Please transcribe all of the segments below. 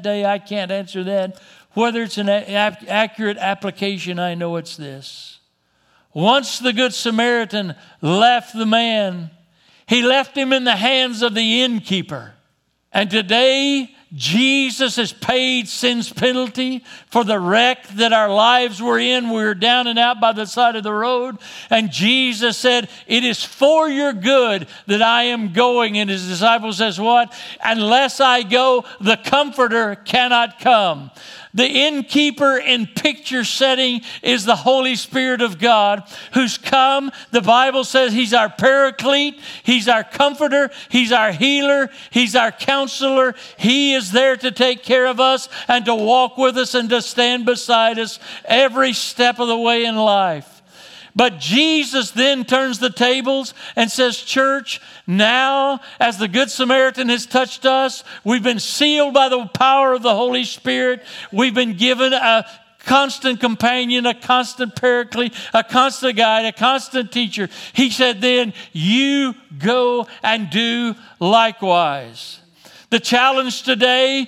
that day, I can't answer that. Whether it's an accurate application, I know it's this. Once the Good Samaritan left the man, he left him in the hands of the innkeeper. And today, Jesus has paid sin's penalty for the wreck that our lives were in. We were down and out by the side of the road. And Jesus said, it is for your good that I am going. And his disciple says, what? Unless I go, the Comforter cannot come. The innkeeper in picture setting is the Holy Spirit of God who's come. The Bible says he's our paraclete. He's our comforter. He's our healer. He's our counselor. He is there to take care of us and to walk with us and to stand beside us every step of the way in life. But Jesus then turns the tables and says, church, now as the Good Samaritan has touched us, we've been sealed by the power of the Holy Spirit. We've been given a constant companion, a constant paraclete, a constant guide, a constant teacher. He said then, you go and do likewise. The challenge today,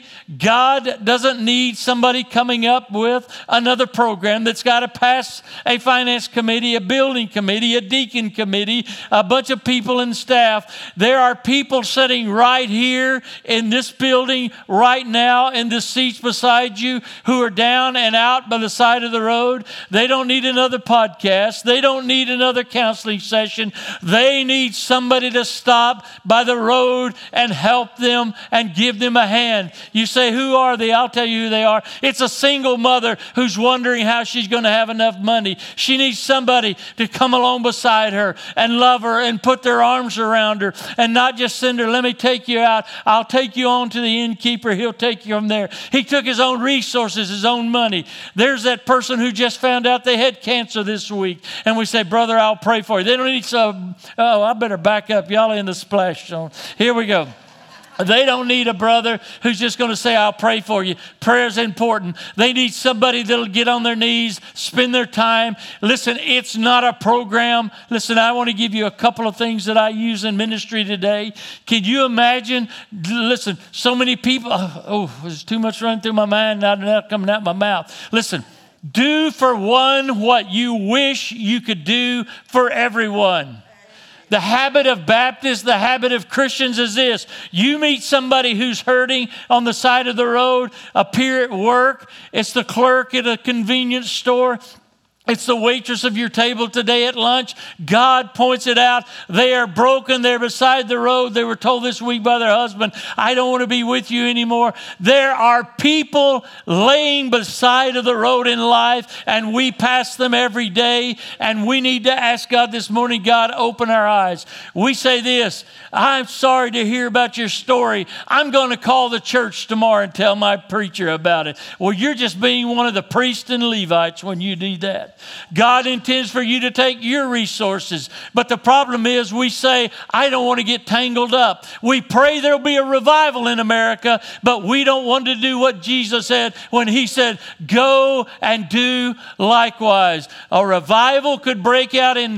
God doesn't need somebody coming up with another program that's got to pass a finance committee, a building committee, a deacon committee, a bunch of people and staff. There are people sitting right here in this building right now in the seats beside you who are down and out by the side of the road. They don't need another podcast. They don't need another counseling session. They need somebody to stop by the road and help them and give them a hand. You say, who are they? I'll tell you who they are. It's a single mother who's wondering how she's going to have enough money. She needs somebody to come along beside her and love her and put their arms around her and not just send her, let me take you out. I'll take you on to the innkeeper. He'll take you from there. He took his own resources, his own money. There's that person who just found out they had cancer this week. And we say, brother, I'll pray for you. They don't need some, I better back up. Y'all in the splash zone. Here we go. They don't need a brother who's just going to say, I'll pray for you. Prayer's important. They need somebody that'll get on their knees, spend their time. Listen, it's not a program. Listen, I want to give you a couple of things that I use in ministry today. Can you imagine? Listen, so many people, there's too much running through my mind, not coming out my mouth. Listen, do for one what you wish you could do for everyone. The habit of Baptists, the habit of Christians is this. You meet somebody who's hurting on the side of the road, a peer at work. It's the clerk at a convenience store. It's the waitress of your table today at lunch. God points it out. They are broken. They're beside the road. They were told this week by their husband, I don't want to be with you anymore. There are people laying beside of the road in life, and we pass them every day, and we need to ask God this morning, God, open our eyes. We say this, I'm sorry to hear about your story. I'm going to call the church tomorrow and tell my preacher about it. Well, you're just being one of the priests and Levites when you do that. God intends for you to take your resources. But the problem is we say, I don't want to get tangled up. We pray there'll be a revival in America, but we don't want to do what Jesus said when he said, go and do likewise. A revival could break out in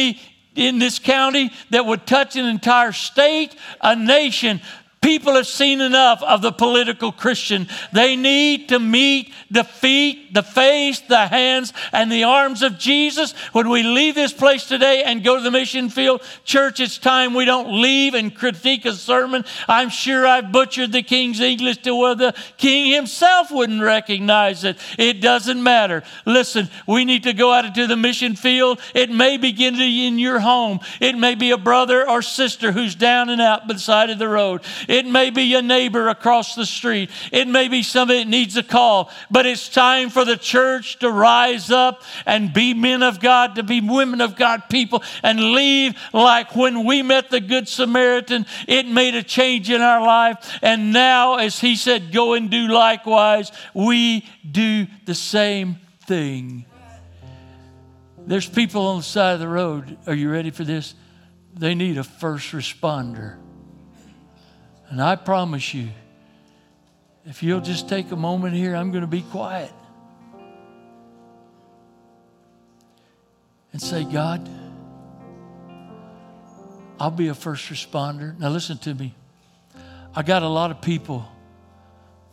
this county that would touch an entire state, a nation. People have seen enough of the political Christian. They need to meet the feet, the face, the hands, and the arms of Jesus. When we leave this place today and go to the mission field, church, it's time we don't leave and critique a sermon. I'm sure I've butchered the King's English to where the King himself wouldn't recognize it. It doesn't matter. Listen, we need to go out into the mission field. It may begin in your home. It may be a brother or sister who's down and out by the side of the road. It may be a neighbor across the street. It may be somebody that needs a call. But it's time for the church to rise up and be men of God, to be women of God people, and leave like when we met the Good Samaritan. It made a change in our life. And now, as he said, go and do likewise, we do the same thing. There's people on the side of the road. Are you ready for this? They need a first responder. And I promise you, if you'll just take a moment here, I'm going to be quiet. And say, God, I'll be a first responder. Now listen to me. I got a lot of people